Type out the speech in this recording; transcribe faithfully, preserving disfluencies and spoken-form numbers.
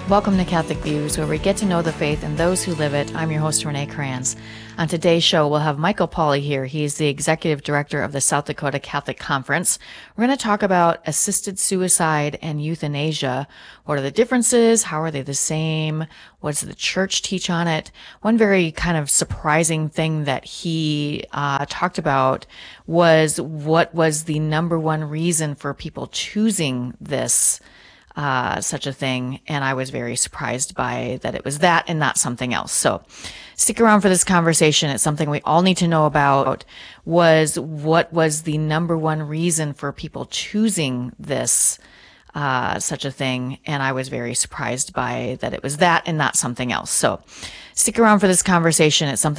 Welcome to Catholic Views, where we get to know the faith and those who live it. I'm your host, Renee Kranz. On today's show, we'll have Michael Pauly here. He's the executive director of the South Dakota Catholic Conference. We're going to talk about assisted suicide and euthanasia. What are the differences? How are they the same? What does the church teach on it? One very kind of surprising thing that he uh, talked about was what was the number one reason for people choosing this Uh, such a thing, and I was very surprised by that it was that and not something else. So stick around for this conversation. It's something we all need to know about. Was what was the number one reason for people choosing this uh, such a thing, and I was very surprised by that it was that and not something else. So stick around for this conversation. It's something